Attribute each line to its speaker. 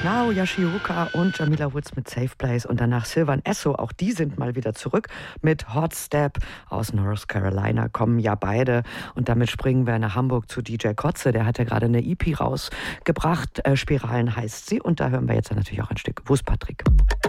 Speaker 1: Now, Yoshioka und Jamila Woods mit Safe Place und danach Sylvan Esso, auch die sind mal wieder zurück mit Hot Step aus North Carolina, kommen ja beide und damit springen wir nach Hamburg zu DJ Kotze, der hat ja gerade eine EP rausgebracht, Spiralen heißt sie und da hören wir jetzt natürlich auch ein Stück. Wo ist Patrick?